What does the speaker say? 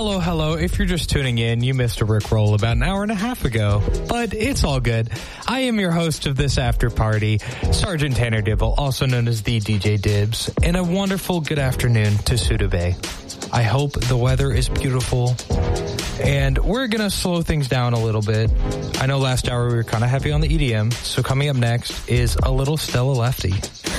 Hello, hello. If you're just tuning in, you missed a Rickroll about an hour and a half ago, but it's all good. I am your host of this after party, Sergeant Tanner Dibble, also known as the DJ Dibs, and a wonderful good afternoon to Suda Bay. I hope the weather is beautiful, and we're going to slow things down a little bit. I know last hour we were kind of heavy on the EDM, so coming up next is a little Stella Lefty.